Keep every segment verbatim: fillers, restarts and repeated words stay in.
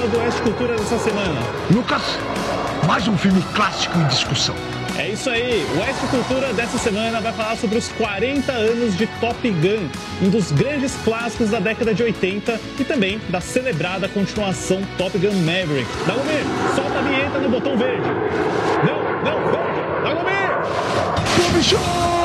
do Oeste Cultura dessa semana? Lucas, mais um filme clássico em discussão. É isso aí, o Oeste Cultura dessa semana vai falar sobre os quarenta anos de Top Gun, um dos grandes clássicos da década de oitenta e também da celebrada continuação Top Gun Maverick. Dagomir, solta a vinheta no botão verde. Não, não, verde. Dagomir! Clube Show!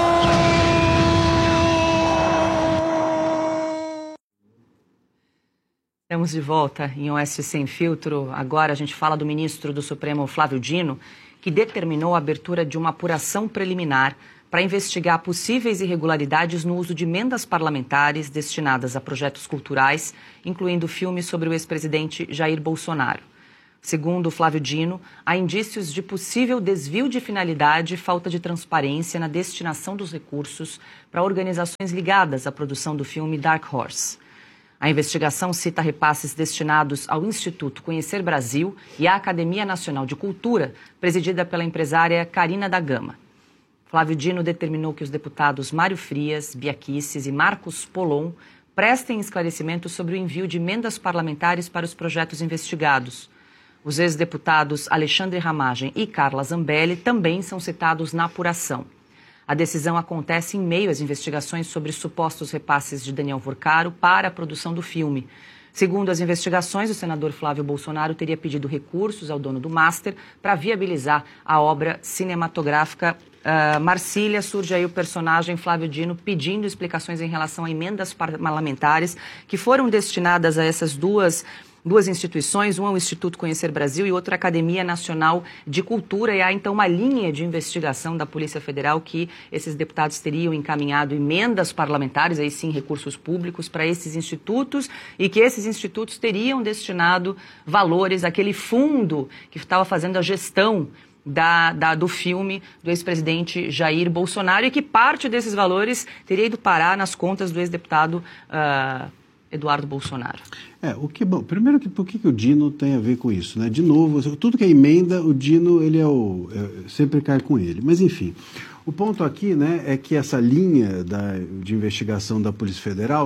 Estamos de volta em Oeste Sem Filtro. Agora a gente fala do ministro do Supremo, Flávio Dino, que determinou a abertura de uma apuração preliminar para investigar possíveis irregularidades no uso de emendas parlamentares destinadas a projetos culturais, incluindo filmes sobre o ex-presidente Jair Bolsonaro. Segundo Flávio Dino, há indícios de possível desvio de finalidade e falta de transparência na destinação dos recursos para organizações ligadas à produção do filme Dark Horse. A investigação cita repasses destinados ao Instituto Conhecer Brasil e à Academia Nacional de Cultura, presidida pela empresária Carina da Gama. Flávio Dino determinou que os deputados Mário Frias, Bia Kicis e Marcos Polon prestem esclarecimentos sobre o envio de emendas parlamentares para os projetos investigados. Os ex-deputados Alexandre Ramagem e Carla Zambelli também são citados na apuração. A decisão acontece em meio às investigações sobre supostos repasses de Daniel Vorcaro para a produção do filme. Segundo as investigações, o senador Flávio Bolsonaro teria pedido recursos ao dono do Master para viabilizar a obra cinematográfica uh, Marcília. Surge aí o personagem Flávio Dino pedindo explicações em relação a emendas parlamentares que foram destinadas a essas duas Duas instituições, um é o Instituto Conhecer Brasil e outra a Academia Nacional de Cultura. E há, então, uma linha de investigação da Polícia Federal que esses deputados teriam encaminhado emendas parlamentares, aí sim recursos públicos, para esses institutos e que esses institutos teriam destinado valores àquele fundo que estava fazendo a gestão Da, da, do filme do ex-presidente Jair Bolsonaro e que parte desses valores teria ido parar nas contas do ex-deputado uh, Eduardo Bolsonaro. É, o que, bom, primeiro, que, por que, que o Dino tem a ver com isso, né? De novo, tudo que é emenda, o Dino, ele é o, é, sempre cai com ele. Mas, enfim, o ponto aqui, né, é que essa linha da, de investigação da Polícia Federal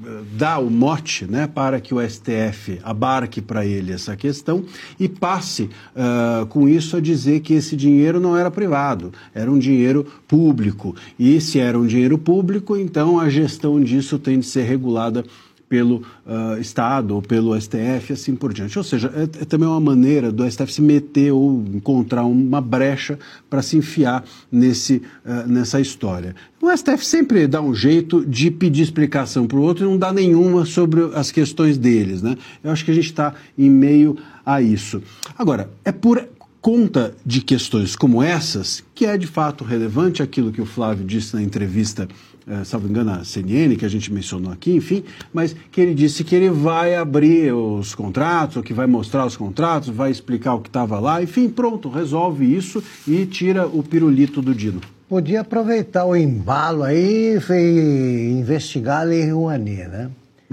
dá o mote, né, para que o S T F abarque para ele essa questão e passe uh, com isso a dizer que esse dinheiro não era privado, era um dinheiro público. E se era um dinheiro público, então a gestão disso tem de ser regulada pelo uh, Estado ou pelo S T F, assim por diante. Ou seja, é, é também uma maneira do S T F se meter ou encontrar uma brecha para se enfiar nesse, uh, nessa história. O S T F sempre dá um jeito de pedir explicação para o outro e não dá nenhuma sobre as questões deles, né? Eu acho que a gente está em meio a isso. Agora, é por conta de questões como essas que é de fato relevante aquilo que o Flávio disse na entrevista, Uh, salvo engano, a C N N, que a gente mencionou aqui, enfim, mas que ele disse que ele vai abrir os contratos, ou que vai mostrar os contratos, vai explicar o que estava lá, enfim, pronto, resolve isso e tira o pirulito do Dino. Podia aproveitar o embalo aí e investigar a Lei Rouanet, né?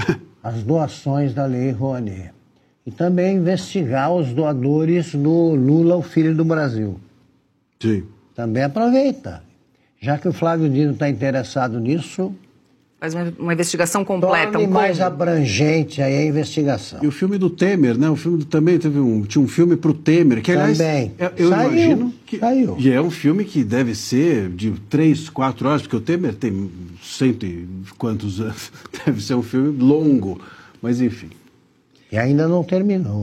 As doações da Lei Rouanet. E também investigar os doadores do Lula, o filho do Brasil. Sim. Também aproveita. Já que o Flávio Dino está interessado nisso... Faz uma, uma investigação completa. Torne um mais como? abrangente aí a investigação. E o filme do Temer, né? O filme do, também teve um... Tinha um filme para o Temer, que aliás... Também. Eu Saiu, imagino que... Saiu. E é um filme que deve ser de três, quatro horas, porque o Temer tem cento e quantos anos. Deve ser um filme longo, mas enfim. E ainda não terminou.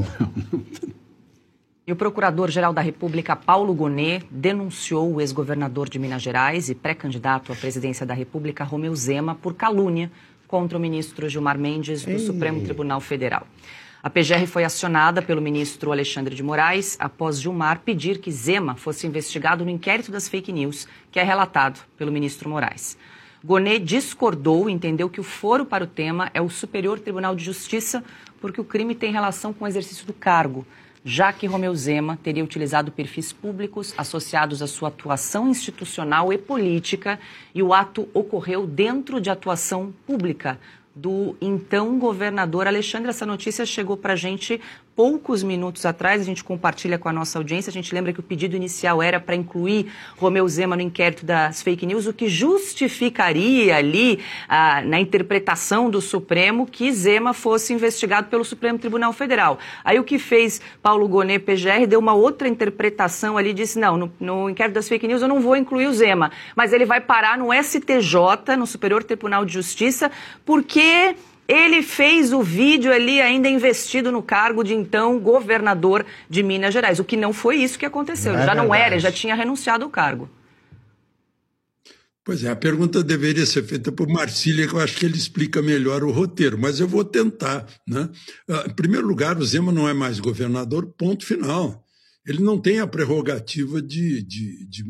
E o Procurador-Geral da República, Paulo Gonet, denunciou o ex-governador de Minas Gerais e pré-candidato à presidência da República, Romeu Zema, por calúnia contra o ministro Gilmar Mendes do Ei. Supremo Tribunal Federal. A P G R foi acionada pelo ministro Alexandre de Moraes após Gilmar pedir que Zema fosse investigado no inquérito das fake news, que é relatado pelo ministro Moraes. Gonet discordou e entendeu que o foro para o tema é o Superior Tribunal de Justiça, porque o crime tem relação com o exercício do cargo, já que Romeu Zema teria utilizado perfis públicos associados à sua atuação institucional e política, e o ato ocorreu dentro de atuação pública do então governador Alexandre. Essa notícia chegou para a gente poucos minutos atrás, a gente compartilha com a nossa audiência. A gente lembra que o pedido inicial era para incluir Romeu Zema no inquérito das fake news, o que justificaria ali, ah, na interpretação do Supremo, que Zema fosse investigado pelo Supremo Tribunal Federal. Aí o que fez Paulo Gonet, P G R, deu uma outra interpretação ali, disse, não, no, no inquérito das fake news eu não vou incluir o Zema, mas ele vai parar no S T J, no Superior Tribunal de Justiça, porque ele fez o vídeo ali ainda investido no cargo de então governador de Minas Gerais, o que não foi isso que aconteceu, não ele já é não verdade. era, já tinha renunciado ao cargo. Pois é, a pergunta deveria ser feita por Marcília, que eu acho que ele explica melhor o roteiro, mas eu vou tentar, né? Em primeiro lugar, o Zema não é mais governador, ponto final. Ele não tem a prerrogativa de, de, de,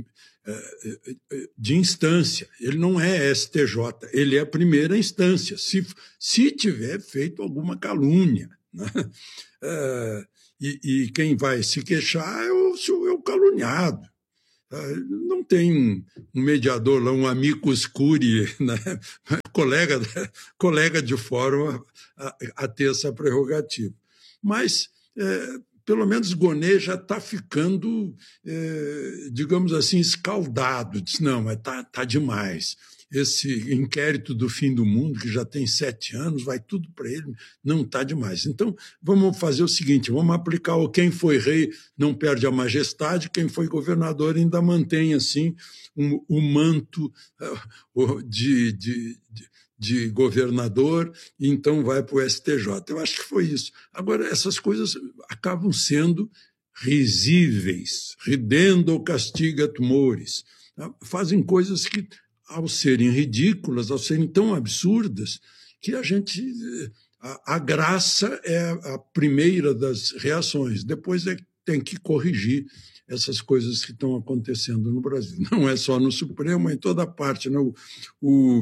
de instância, ele não é S T J, ele é a primeira instância, se, se tiver feito alguma calúnia, né? É, e, e quem vai se queixar é o, é o caluniado. Não tem um mediador lá, um amicus curiae, né? colega, colega de fórum a, a ter essa prerrogativa. Mas, é, pelo menos, Gonet já está ficando, é, digamos assim, escaldado. Diz, não, mas está tá demais. Esse inquérito do fim do mundo, que já tem sete anos, vai tudo para ele, não está demais. Então, vamos fazer o seguinte, vamos aplicar o quem foi rei não perde a majestade, quem foi governador ainda mantém, assim, um, o manto uh, de, de, de, de governador, e então vai para o S T J. Eu acho que foi isso. Agora, essas coisas acabam sendo risíveis, ridendo ou castiga tumores. Tá? Fazem coisas que, ao serem ridículas, ao serem tão absurdas, que a gente... A, a graça é a primeira das reações. Depois é que tem que corrigir essas coisas que estão acontecendo no Brasil. Não é só no Supremo, é em toda parte. Né? O, o,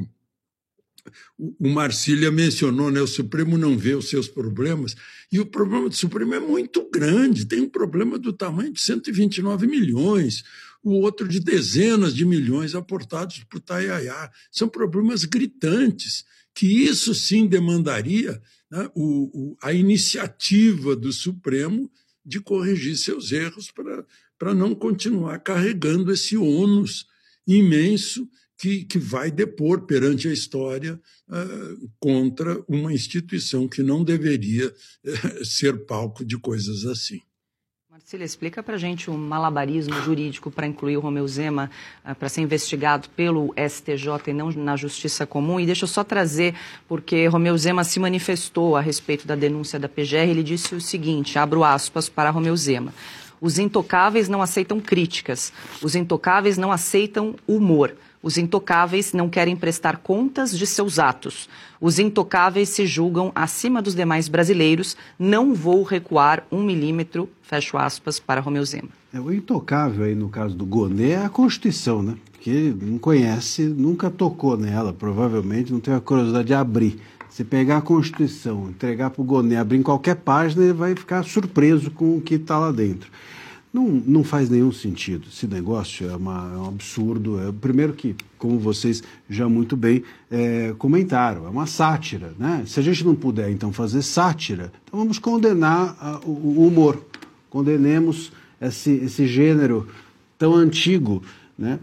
o Marcília mencionou, né? O Supremo não vê os seus problemas, e o problema do Supremo é muito grande. Tem um problema do tamanho de cento e vinte e nove milhões, o outro de dezenas de milhões aportados por Itajaiá. São problemas gritantes, que isso sim demandaria, né, o, o, a iniciativa do Supremo de corrigir seus erros para não continuar carregando esse ônus imenso que, que vai depor perante a história uh, contra uma instituição que não deveria uh, ser palco de coisas assim. Marcília, explica para a gente o malabarismo jurídico para incluir o Romeu Zema uh, para ser investigado pelo S T J e não na Justiça Comum. E deixa eu só trazer, porque Romeu Zema se manifestou a respeito da denúncia da P G R. Ele disse o seguinte, abro aspas para Romeu Zema: os intocáveis não aceitam críticas, os intocáveis não aceitam humor. Os intocáveis não querem prestar contas de seus atos. Os intocáveis se julgam acima dos demais brasileiros. Não vou recuar um milímetro, fecho aspas, para Romeu Zema. É, o intocável aí, no caso do Gonet, é a Constituição, né? Porque ele não conhece, nunca tocou nela, provavelmente não teve a curiosidade de abrir. Se pegar a Constituição, entregar para o Gonet, abrir em qualquer página, ele vai ficar surpreso com o que está lá dentro. Não, não faz nenhum sentido. Esse negócio é, uma, é um absurdo. É, primeiro que, como vocês já muito bem é, comentaram, é uma sátira, né? Se a gente não puder, então, fazer sátira, então vamos condenar a, o, o humor. Condenemos esse, esse gênero tão antigo, né?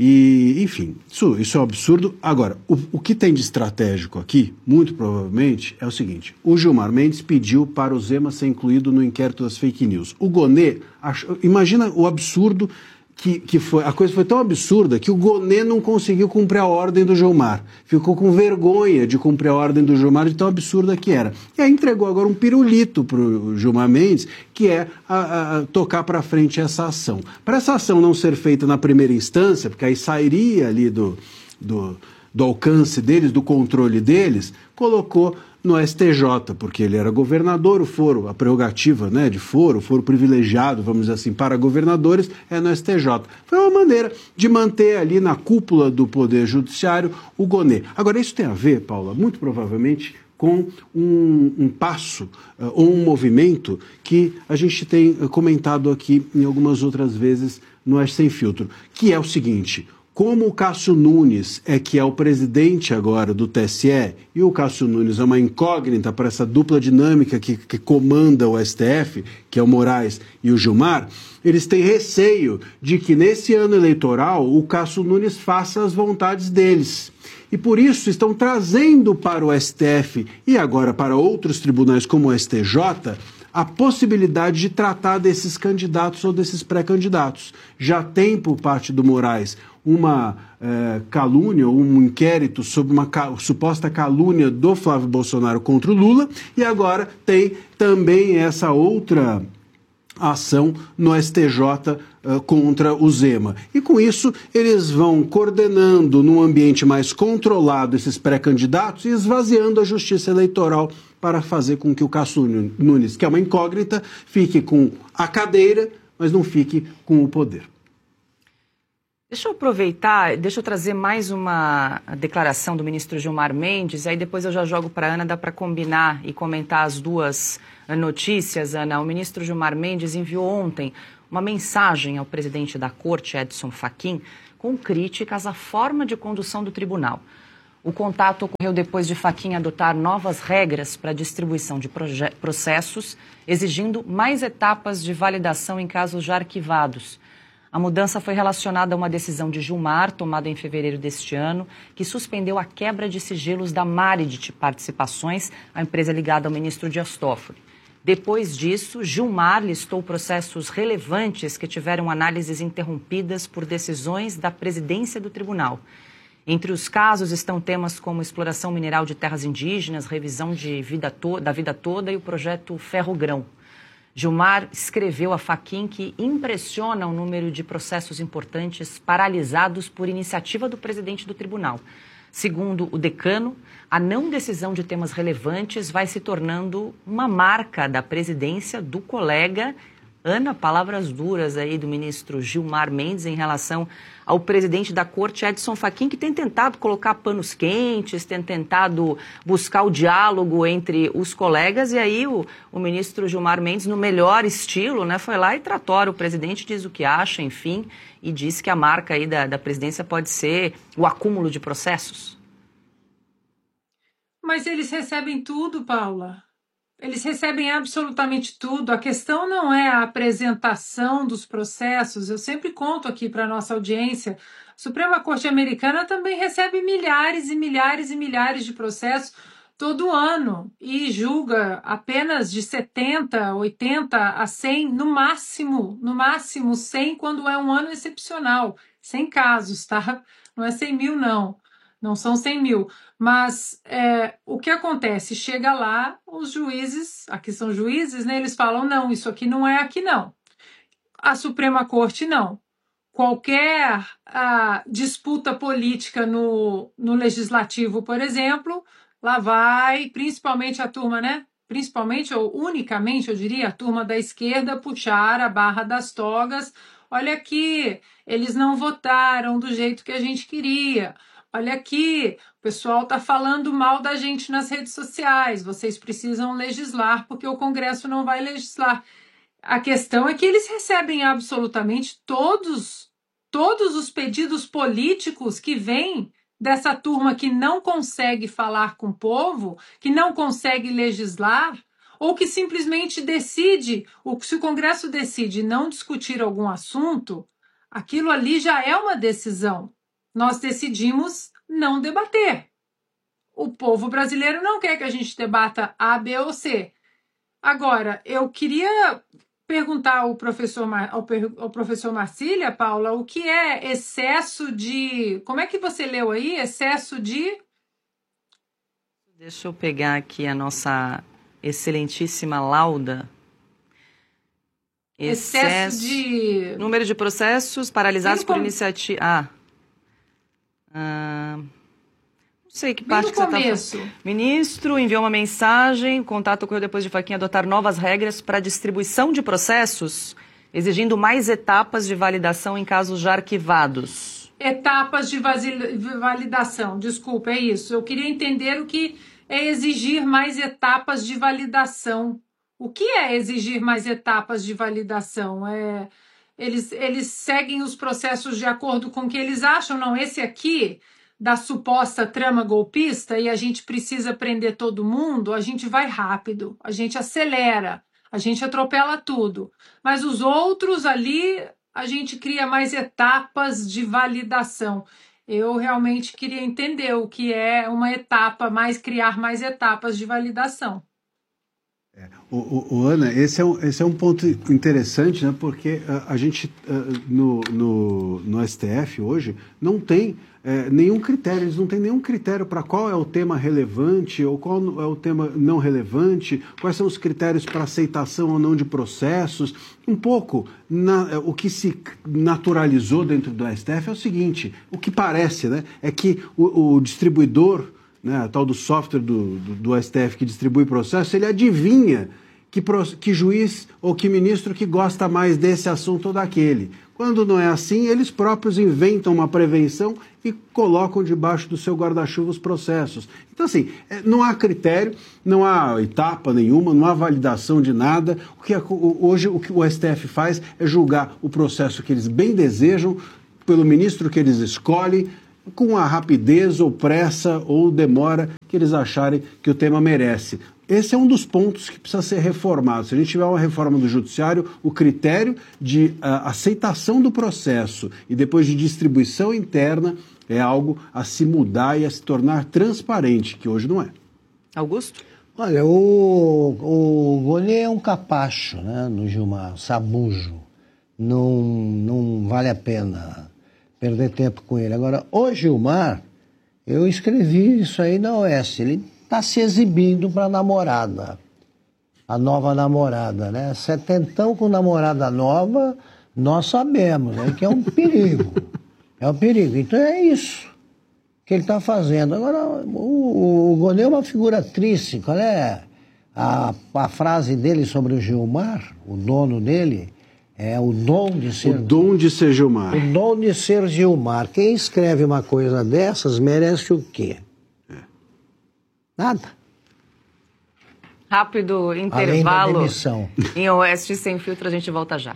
E, enfim, isso, isso é um absurdo. Agora, o, o que tem de estratégico aqui, muito provavelmente, é o seguinte: o Gilmar Mendes pediu para o Zema ser incluído no inquérito das fake news. O Gonet, achou, imagina o absurdo que, que foi, a coisa foi tão absurda que o Gonet não conseguiu cumprir a ordem do Gilmar. Ficou com vergonha de cumprir a ordem do Gilmar, de tão absurda que era. E aí entregou agora um pirulito para o Gilmar Mendes, que é a, a, tocar para frente essa ação. Para essa ação não ser feita na primeira instância, porque aí sairia ali do, do, do alcance deles, do controle deles, colocou no S T J, porque ele era governador, o foro, a prerrogativa, né, de foro, o foro privilegiado, vamos dizer assim, para governadores, é no S T J. Foi uma maneira de manter ali na cúpula do Poder Judiciário o Gonet. Agora, isso tem a ver, Paula, muito provavelmente com um, um passo uh, ou um movimento que a gente tem comentado aqui em algumas outras vezes no Sem Filtro, que é o seguinte: Como o Cássio Nunes é que é o presidente agora do T S E, e o Cássio Nunes é uma incógnita para essa dupla dinâmica que, que comanda o S T F, que é o Moraes e o Gilmar, eles têm receio de que nesse ano eleitoral o Cássio Nunes faça as vontades deles. E por isso estão trazendo para o S T F e agora para outros tribunais como o S T J a possibilidade de tratar desses candidatos ou desses pré-candidatos. Já tem por parte do Moraes uma eh, calúnia, um inquérito sobre uma ca- suposta calúnia do Flávio Bolsonaro contra o Lula, e agora tem também essa outra ação no S T J uh, contra o Zema. E com isso eles vão coordenando num ambiente mais controlado esses pré-candidatos e esvaziando a justiça eleitoral para fazer com que o Cássio Nunes, que é uma incógnita, fique com a cadeira, mas não fique com o poder. Deixa eu aproveitar, deixa eu trazer mais uma declaração do ministro Gilmar Mendes, aí depois eu já jogo para a Ana, dá para combinar e comentar as duas notícias, Ana. O ministro Gilmar Mendes enviou ontem uma mensagem ao presidente da Corte, Edson Fachin, com críticas à forma de condução do tribunal. O contato ocorreu depois de Fachin adotar novas regras para a distribuição de processos, exigindo mais etapas de validação em casos já arquivados. A mudança foi relacionada a uma decisão de Gilmar, tomada em fevereiro deste ano, que suspendeu a quebra de sigilos da Maredit Participações, a empresa ligada ao ministro Dias Toffoli. Depois disso, Gilmar listou processos relevantes que tiveram análises interrompidas por decisões da presidência do tribunal. Entre os casos estão temas como exploração mineral de terras indígenas, revisão de vida to- da vida toda e o projeto Ferrogrão. Gilmar escreveu a Fachin que impressiona o número de processos importantes paralisados por iniciativa do presidente do tribunal. Segundo o decano, a não decisão de temas relevantes vai se tornando uma marca da presidência do colega. Ana, palavras duras aí do ministro Gilmar Mendes em relação ao presidente da Corte, Edson Fachin, que tem tentado colocar panos quentes, tem tentado buscar o diálogo entre os colegas, e aí o, o ministro Gilmar Mendes, no melhor estilo, né, foi lá e tratora o presidente, diz o que acha, enfim, e diz que a marca aí da, da presidência pode ser o acúmulo de processos. Mas eles recebem tudo, Paula. Eles recebem absolutamente tudo. A questão não é a apresentação dos processos. Eu sempre conto aqui para a nossa audiência, a Suprema Corte Americana também recebe milhares e milhares e milhares de processos todo ano e julga apenas de setenta, oitenta a cem, no máximo, no máximo cem quando é um ano excepcional. cem casos, tá? Não é cem mil, não. Não são cem mil, mas é, o que acontece? Chega lá, os juízes, aqui são juízes, né? Eles falam, não, isso aqui não é aqui não. A Suprema Corte não. Qualquer a, disputa política no, no Legislativo, por exemplo, lá vai, principalmente a turma, né? Principalmente ou unicamente, eu diria, a turma da esquerda puxar a barra das togas. Olha aqui, eles não votaram do jeito que a gente queria. Olha aqui, o pessoal está falando mal da gente nas redes sociais, vocês precisam legislar porque o Congresso não vai legislar. A questão é que eles recebem absolutamente todos, todos os pedidos políticos que vêm dessa turma que não consegue falar com o povo, que não consegue legislar, ou que simplesmente decide, ou se o Congresso decide não discutir algum assunto, aquilo ali já é uma decisão. Nós decidimos não debater. O povo brasileiro não quer que a gente debata A, B ou C. Agora, eu queria perguntar ao professor, ao, ao professor Marcília, Paula, o que é excesso de... Como é que você leu aí? Excesso de... Deixa eu pegar aqui a nossa excelentíssima lauda. Excesso, excesso de... Número de processos paralisados por iniciativa... Ah... Ah, não sei que parte que você está falando. Ministro enviou uma mensagem, o contato ocorreu depois de Fachin adotar novas regras para a distribuição de processos, exigindo mais etapas de validação em casos já arquivados. Etapas de validação, desculpa, é isso. Eu queria entender o que é exigir mais etapas de validação. O que é exigir mais etapas de validação? É... Eles, eles seguem os processos de acordo com o que eles acham. Não, esse aqui, da suposta trama golpista, e a gente precisa prender todo mundo, a gente vai rápido, a gente acelera, a gente atropela tudo. Mas os outros ali, a gente cria mais etapas de validação. Eu realmente queria entender o que é uma etapa, mais criar mais etapas de validação. É, o, o, o Ana, esse é, um, esse é um ponto interessante, né? Porque a, a gente uh, no, no, no S T F hoje não tem é, nenhum critério, eles não têm nenhum critério para qual é o tema relevante ou qual é o tema não relevante, quais são os critérios para aceitação ou não de processos. Um pouco, na, o que se naturalizou dentro do S T F é o seguinte, o que parece, né, é que o, o distribuidor, né, a tal do software do, do, do S T F que distribui processo, ele adivinha que, que juiz ou que ministro que gosta mais desse assunto ou daquele. Quando não é assim, eles próprios inventam uma prevenção e colocam debaixo do seu guarda-chuva os processos. Então, assim, não há critério, não há etapa nenhuma, não há validação de nada. O que hoje o que o S T F faz é julgar o processo que eles bem desejam, pelo ministro que eles escolhem, com a rapidez ou pressa ou demora que eles acharem que o tema merece. Esse é um dos pontos que precisa ser reformado. Se a gente tiver uma reforma do judiciário, o critério de uh, aceitação do processo e depois de distribuição interna é algo a se mudar e a se tornar transparente, que hoje não é. Augusto? Olha, o, o Gonê é um capacho, né, no Gilmar, sabujo. Não, não vale a pena perder tempo com ele. Agora, o Gilmar, eu escrevi isso aí na O S, ele está se exibindo para a namorada, a nova namorada, né? Setentão com namorada nova, nós sabemos, né, que é um perigo, é um perigo. Então é isso que ele está fazendo. Agora, o, o Gonê é uma figura triste. Qual é a, a frase dele sobre o Gilmar, o dono dele? É o dom de ser... O dom de ser Gilmar. O dom de ser Gilmar. Quem escreve uma coisa dessas merece o quê? É. Nada. Rápido intervalo. Além da demissão. Em Oeste Sem Filtro, a gente volta já.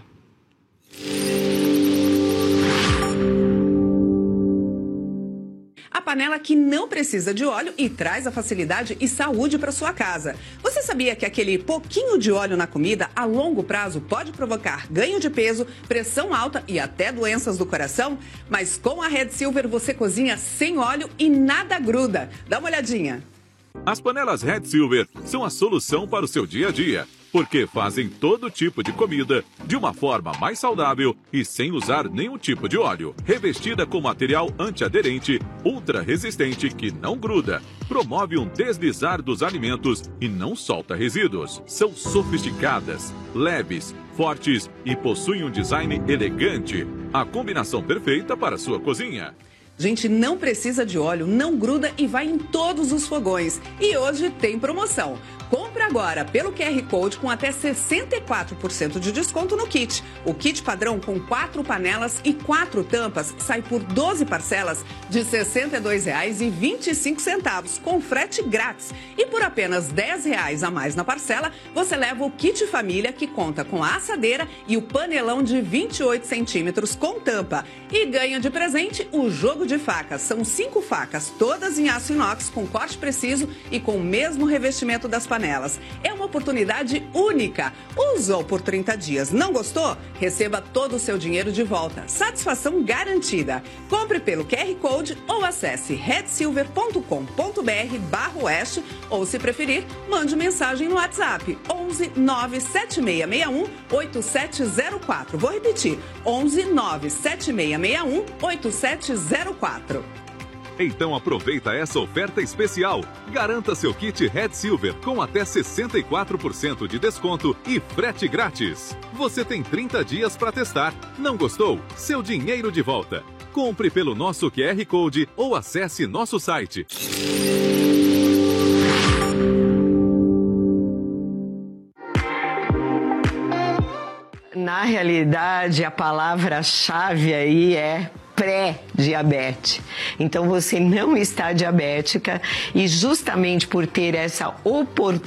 A panela que não precisa de óleo e traz a facilidade e saúde para sua casa. Você sabia que aquele pouquinho de óleo na comida, a longo prazo, pode provocar ganho de peso, pressão alta e até doenças do coração? Mas com a Red Silver você cozinha sem óleo e nada gruda. Dá uma olhadinha. As panelas Red Silver são a solução para o seu dia a dia, porque fazem todo tipo de comida de uma forma mais saudável e sem usar nenhum tipo de óleo. Revestida com material antiaderente, ultra resistente que não gruda, promove um deslizar dos alimentos e não solta resíduos. São sofisticadas, leves, fortes e possuem um design elegante. A combinação perfeita para a sua cozinha. Gente, não precisa de óleo, não gruda e vai em todos os fogões. E hoje tem promoção. Compre agora pelo Q R Code com até sessenta e quatro por cento de desconto no kit. O kit padrão com quatro panelas e quatro tampas sai por doze parcelas de sessenta e dois reais e vinte e cinco centavos, com frete grátis. E por apenas dez reais a mais na parcela, você leva o kit família que conta com a assadeira e o panelão de vinte e oito centímetros com tampa. E ganha de presente o jogo de facas. São cinco facas, todas em aço inox com corte preciso e com o mesmo revestimento das panelas. Panelas. É uma oportunidade única. Usou por trinta dias, não gostou? Receba todo o seu dinheiro de volta. Satisfação garantida. Compre pelo Q R Code ou acesse red silver ponto com ponto b r barra oeste ou, se preferir, mande mensagem no WhatsApp onze nove sete seis seis um oito sete zero quatro. Vou repetir, onze nove sete seis seis um oito sete zero quatro. Então aproveita essa oferta especial. Garanta seu kit Red Silver com até sessenta e quatro por cento de desconto e frete grátis. Você tem trinta dias para testar. Não gostou? Seu dinheiro de volta. Compre pelo nosso Q R Code ou acesse nosso site. Na realidade, a palavra-chave aí é pré-diabetes. Então você não está diabética e justamente por ter essa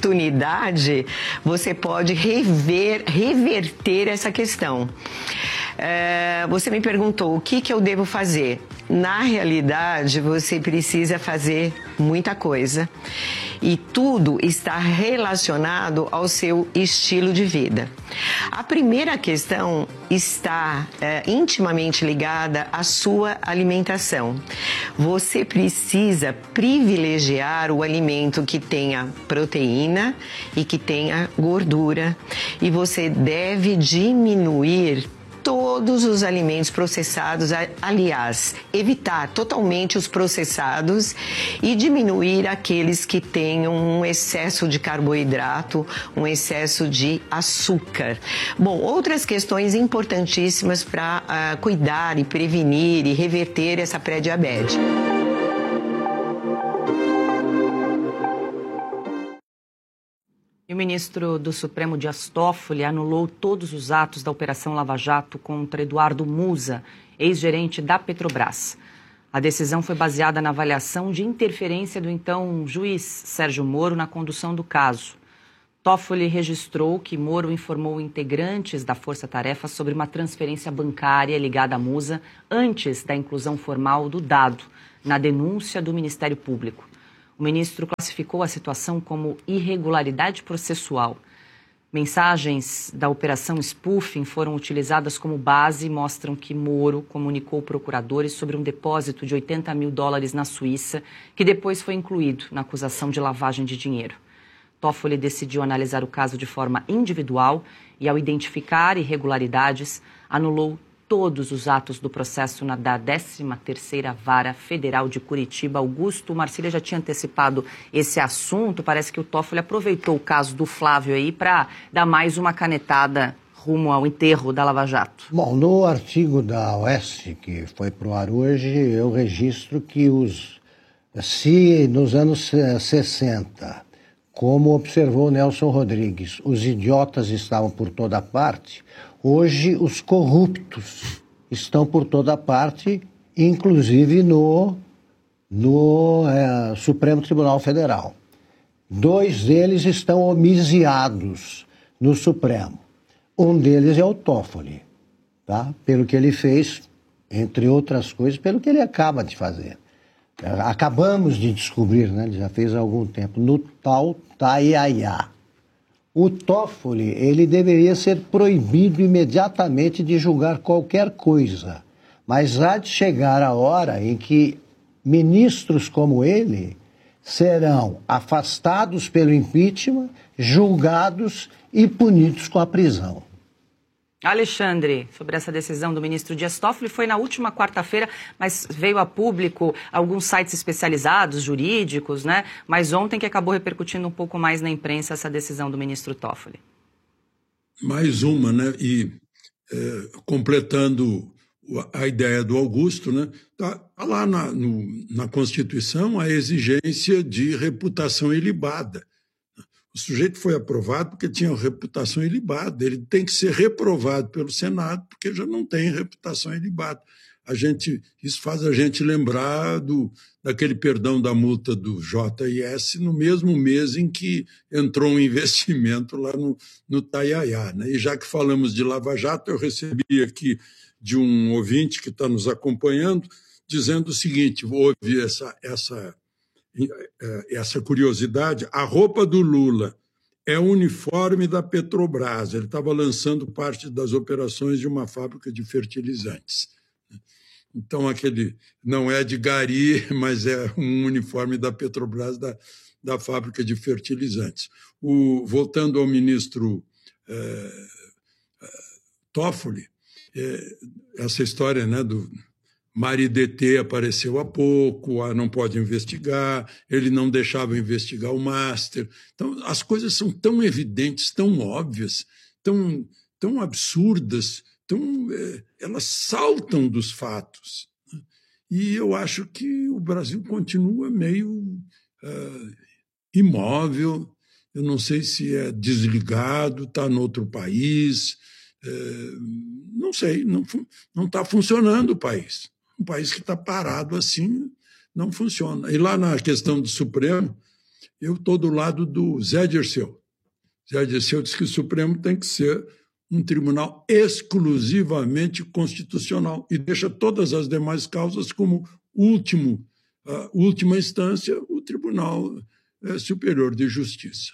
oportunidade, você pode rever, reverter essa questão. É, você me perguntou o que, que eu devo fazer. Na realidade, você precisa fazer muita coisa. E tudo está relacionado ao seu estilo de vida. A primeira questão está é, intimamente ligada à sua alimentação. Você precisa privilegiar o alimento que tenha proteína e que tenha gordura. E você deve diminuir todos os alimentos processados, aliás, evitar totalmente os processados e diminuir aqueles que tenham um excesso de carboidrato, um excesso de açúcar. Bom, outras questões importantíssimas para uh, cuidar e prevenir e reverter essa pré-diabetes. E o ministro do Supremo, Dias Toffoli, anulou todos os atos da Operação Lava Jato contra Eduardo Musa, ex-gerente da Petrobras. A decisão foi baseada na avaliação de interferência do então juiz Sérgio Moro na condução do caso. Toffoli registrou que Moro informou integrantes da Força Tarefa sobre uma transferência bancária ligada a Musa antes da inclusão formal do dado na denúncia do Ministério Público. O ministro classificou a situação como irregularidade processual. Mensagens da Operação Spoofing foram utilizadas como base e mostram que Moro comunicou procuradores sobre um depósito de oitenta mil dólares na Suíça, que depois foi incluído na acusação de lavagem de dinheiro. Toffoli decidiu analisar o caso de forma individual e, ao identificar irregularidades, anulou todos os atos do processo na da décima terceira Vara Federal de Curitiba. Augusto, Marcília já tinha antecipado esse assunto. Parece que o Toffoli aproveitou o caso do Flávio aí para dar mais uma canetada rumo ao enterro da Lava Jato. Bom, no artigo da Oeste, que foi para o ar hoje, eu registro que os, se nos anos sessenta, como observou Nelson Rodrigues, os idiotas estavam por toda parte, hoje os corruptos estão por toda parte, inclusive no, no é, Supremo Tribunal Federal. Dois deles estão homiciados no Supremo. Um deles é o Toffoli, tá? Pelo que ele fez, entre outras coisas, pelo que ele acaba de fazer. Acabamos de descobrir, né? Ele já fez há algum tempo, no tal Taiaiá. O Toffoli, ele deveria ser proibido imediatamente de julgar qualquer coisa. Mas há de chegar a hora em que ministros como ele serão afastados pelo impeachment, julgados e punidos com a prisão. Alexandre, sobre essa decisão do ministro Dias Toffoli, foi na última quarta-feira, mas veio a público alguns sites especializados, jurídicos, né? Mas ontem que acabou repercutindo um pouco mais na imprensa essa decisão do ministro Toffoli. Mais uma, né? E é, completando a ideia do Augusto, né? Tá, tá lá na, no, na Constituição a exigência de reputação ilibada. O sujeito foi aprovado porque tinha reputação ilibada. Ele tem que ser reprovado pelo Senado porque já não tem reputação ilibada. A gente, isso faz a gente lembrar do, daquele perdão da multa do J I S no mesmo mês em que entrou um investimento lá no, no Taiaiá, né? E já que falamos de Lava Jato, eu recebi aqui de um ouvinte que está nos acompanhando dizendo o seguinte, houve essa... essa essa curiosidade, a roupa do Lula é o uniforme da Petrobras. Ele estava lançando parte das operações de uma fábrica de fertilizantes. Então, aquele não é de gari, mas é um uniforme da Petrobras, da, da fábrica de fertilizantes. O, voltando ao ministro é, Toffoli, é, essa história, né, do Maridetê apareceu há pouco, ah, não pode investigar, ele não deixava investigar o Master. Então, as coisas são tão evidentes, tão óbvias, tão, tão absurdas, tão, é, elas saltam dos fatos. E eu acho que o Brasil continua meio é, imóvel, eu não sei se é desligado, está em outro país, é, não sei, não está funcionando o país. Um país que está parado assim não funciona. E lá na questão do Supremo, eu estou do lado do Zé Dirceu. Zé Dirceu diz que o Supremo tem que ser um tribunal exclusivamente constitucional e deixa todas as demais causas como último, uh, última instância, o Tribunal uh, Superior de Justiça.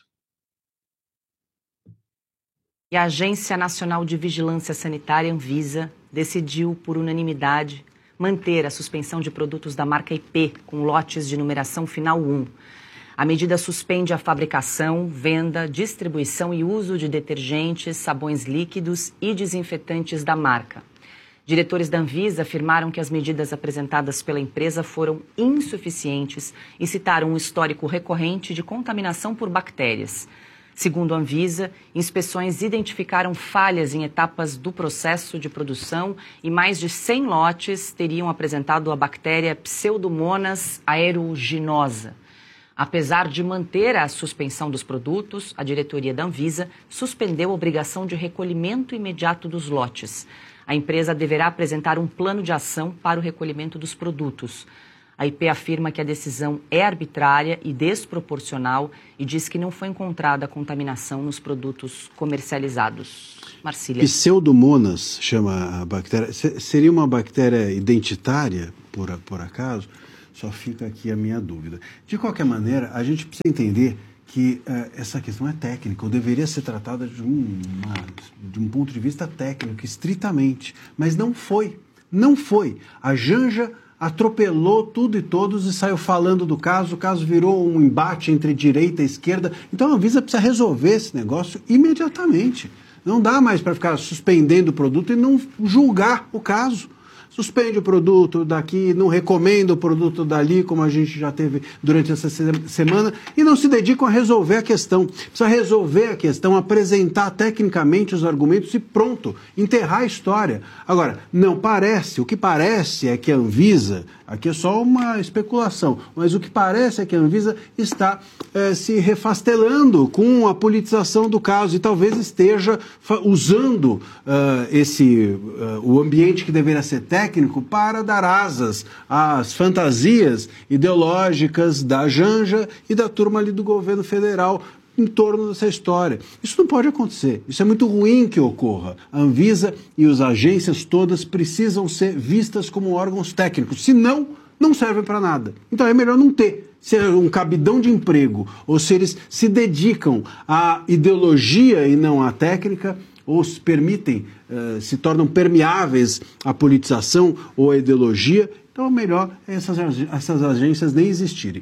E a Agência Nacional de Vigilância Sanitária, Anvisa, decidiu por unanimidade manter a suspensão de produtos da marca I P com lotes de numeração final um. A medida suspende a fabricação, venda, distribuição e uso de detergentes, sabões líquidos e desinfetantes da marca. Diretores da Anvisa afirmaram que as medidas apresentadas pela empresa foram insuficientes e citaram um histórico recorrente de contaminação por bactérias. Segundo a Anvisa, inspeções identificaram falhas em etapas do processo de produção e mais de cem lotes teriam apresentado a bactéria Pseudomonas aeruginosa. Apesar de manter a suspensão dos produtos, a diretoria da Anvisa suspendeu a obrigação de recolhimento imediato dos lotes. A empresa deverá apresentar um plano de ação para o recolhimento dos produtos. A I P afirma que a decisão é arbitrária e desproporcional e diz que não foi encontrada contaminação nos produtos comercializados. Marcília. Pseudomonas chama a bactéria. Seria uma bactéria identitária, por, por acaso? Só fica aqui a minha dúvida. De qualquer maneira, a gente precisa entender que uh, essa questão é técnica, ou deveria ser tratada de um, uma, de um ponto de vista técnico, estritamente. Mas não foi. Não foi. A Janja atropelou tudo e todos e saiu falando do caso. O caso virou um embate entre direita e esquerda. Então a Anvisa precisa resolver esse negócio imediatamente. Não dá mais para ficar suspendendo o produto e não julgar o caso. Suspende o produto daqui, não recomenda o produto dali, como a gente já teve durante essa semana, e não se dedicam a resolver a questão. Precisa resolver a questão, apresentar tecnicamente os argumentos e pronto, enterrar a história. Agora, não parece, o que parece é que a Anvisa, aqui é só uma especulação, mas o que parece é que a Anvisa está eh, se refastelando com a politização do caso e talvez esteja usando uh, esse, uh, o ambiente que deveria ser técnico para dar asas às fantasias ideológicas da Janja e da turma ali do governo federal em torno dessa história. Isso não pode acontecer. Isso é muito ruim que ocorra. A Anvisa e as agências todas precisam ser vistas como órgãos técnicos. Senão, não servem para nada. Então é melhor não ter. Se é um cabidão de emprego ou se eles se dedicam à ideologia e não à técnica, ou se permitem, uh, se tornam permeáveis à politização ou à ideologia, então é melhor essas, essas agências nem existirem.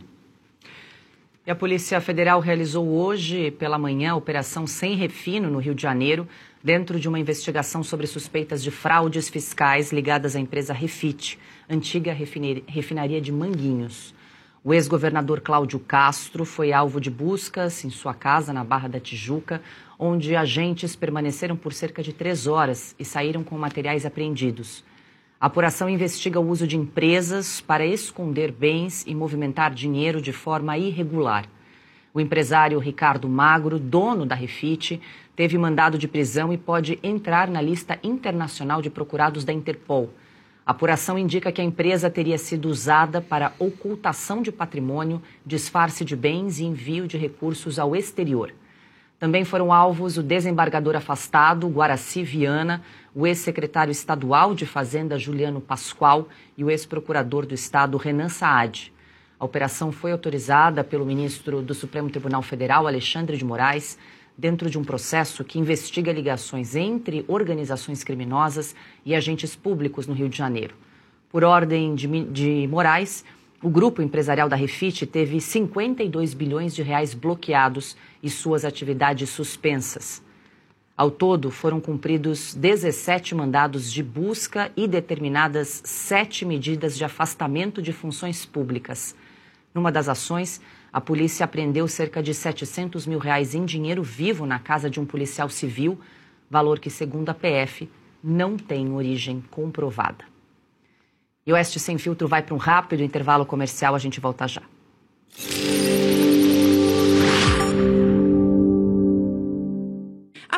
E a Polícia Federal realizou hoje pela manhã a Operação Sem Refino, no Rio de Janeiro, dentro de uma investigação sobre suspeitas de fraudes fiscais ligadas à empresa Refit, antiga refinaria de Manguinhos. O ex-governador Cláudio Castro foi alvo de buscas em sua casa na Barra da Tijuca, onde agentes permaneceram por cerca de três horas e saíram com materiais apreendidos. A apuração investiga o uso de empresas para esconder bens e movimentar dinheiro de forma irregular. O empresário Ricardo Magro, dono da Refit, teve mandado de prisão e pode entrar na lista internacional de procurados da Interpol. A apuração indica que a empresa teria sido usada para ocultação de patrimônio, disfarce de bens e envio de recursos ao exterior. Também foram alvos o desembargador afastado, Guaraci Viana, o ex-secretário estadual de Fazenda, Juliano Pascoal, e o ex-procurador do Estado, Renan Saad. A operação foi autorizada pelo ministro do Supremo Tribunal Federal, Alexandre de Moraes, dentro de um processo que investiga ligações entre organizações criminosas e agentes públicos no Rio de Janeiro. Por ordem de, de Moraes, o grupo empresarial da Refit teve cinquenta e dois bilhões de reais bloqueados e suas atividades suspensas. Ao todo, foram cumpridos dezessete mandados de busca e determinadas sete medidas de afastamento de funções públicas. Numa das ações, a polícia apreendeu cerca de setecentos mil reais em dinheiro vivo na casa de um policial civil, valor que, segundo a P F, não tem origem comprovada. E o Oeste Sem Filtro vai para um rápido intervalo comercial, a gente volta já. A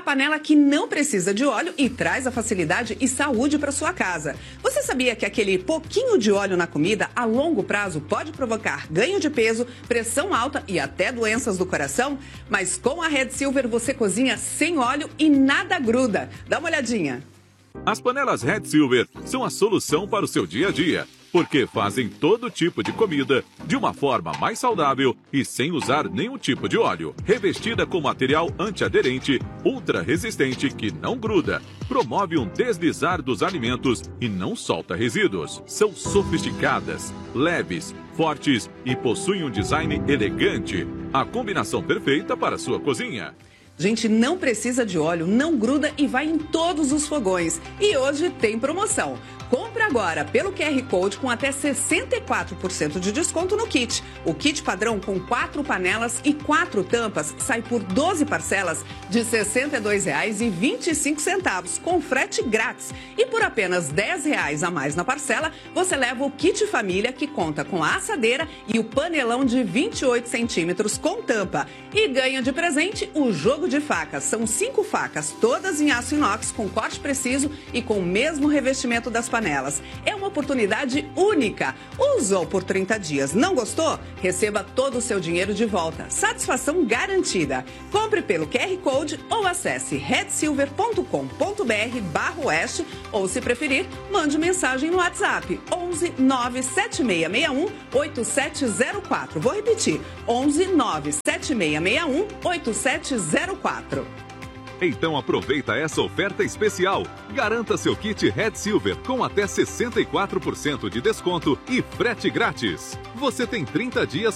panela que não precisa de óleo e traz a facilidade e saúde para sua casa. Você sabia que aquele pouquinho de óleo na comida, a longo prazo, pode provocar ganho de peso, pressão alta e até doenças do coração? Mas com a Red Silver você cozinha sem óleo e nada gruda. Dá uma olhadinha. As panelas Red Silver são a solução para o seu dia a dia, porque fazem todo tipo de comida de uma forma mais saudável e sem usar nenhum tipo de óleo. Revestida com material antiaderente, ultra resistente que não gruda, promove um deslizar dos alimentos e não solta resíduos. São sofisticadas, leves, fortes e possuem um design elegante. A combinação perfeita para a sua cozinha. Gente, não precisa de óleo, não gruda e vai em todos os fogões. E hoje tem promoção. Compre agora pelo Q R Code com até sessenta e quatro por cento de desconto no kit. O kit padrão com quatro panelas e quatro tampas sai por doze parcelas de sessenta e dois reais e vinte e cinco centavos, com frete grátis. E por apenas dez reais a mais na parcela, você leva o kit família, que conta com a assadeira e o panelão de vinte e oito centímetros com tampa. E ganha de presente o jogo de facas. São cinco facas, todas em aço inox, com corte preciso e com o mesmo revestimento das panelas. É uma oportunidade única. Usou por trinta dias, não gostou? Receba todo o seu dinheiro de volta. Satisfação garantida. Compre pelo Q R Code ou acesse red silver ponto com ponto br barra oeste ou, se preferir, mande mensagem no WhatsApp onze nove sete seis seis um oito sete zero quatro. Vou repetir, onze nove sete seis seis um oito sete zero quatro. Então aproveita essa oferta especial. Garanta seu kit Red Silver com até sessenta e quatro por cento de desconto e frete grátis. Você tem trinta dias